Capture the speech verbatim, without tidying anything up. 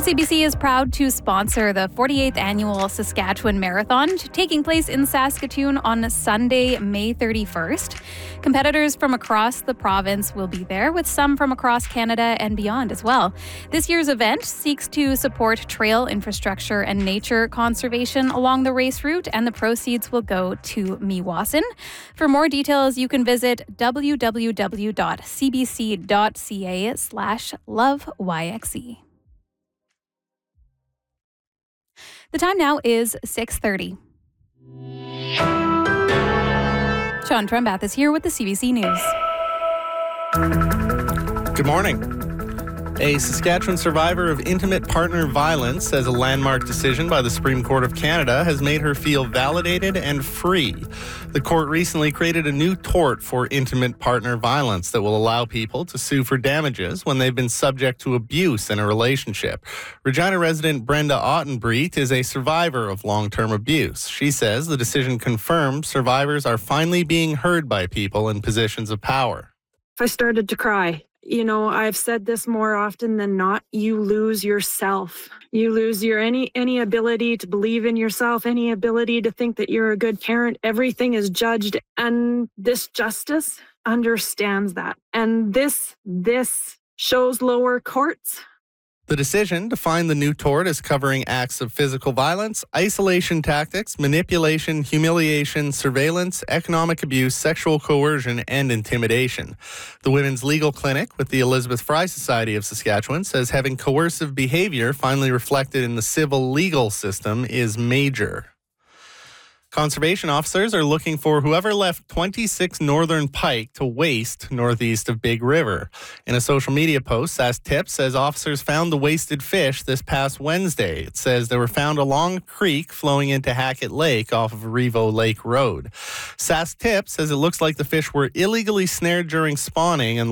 C B C is proud to sponsor the forty-eighth Annual Saskatchewan Marathon, taking place in Saskatoon on Sunday, May thirty-first. Competitors from across the province will be there, with some from across Canada and beyond as well. This year's event seeks to support trail infrastructure and nature conservation along the race route, and the proceeds will go to Meewasin. For more details, you can visit w w w dot c b c dot c a slash love y x e. The time now is six thirty. Sean Trembath is here with the C B C News. Good morning. A Saskatchewan survivor of intimate partner violence says a landmark decision by the Supreme Court of Canada has made her feel validated and free. The court recently created a new tort for intimate partner violence that will allow people to sue for damages when they've been subject to abuse in a relationship. Regina resident Brenda Ottenbreet is a survivor of long-term abuse. She says the decision confirms survivors are finally being heard by people in positions of power. I started to cry. You know, I've said this more often than not, you lose yourself. You lose your any any ability to believe in yourself, any ability to think that you're a good parent. Everything is judged, and this justice understands that. And this this shows lower courts. The decision defined the new tort as covering acts of physical violence, isolation tactics, manipulation, humiliation, surveillance, economic abuse, sexual coercion, and intimidation. The Women's Legal Clinic with the Elizabeth Fry Society of Saskatchewan says having coercive behavior finally reflected in the civil legal system is major. Conservation officers are looking for whoever left twenty-six northern pike to waste northeast of Big River. In a social media post, Sask Tips says officers found the wasted fish this past Wednesday. It says they were found along a creek flowing into Hackett Lake off of Revo Lake Road. Sask Tips says it looks like the fish were illegally snared during spawning and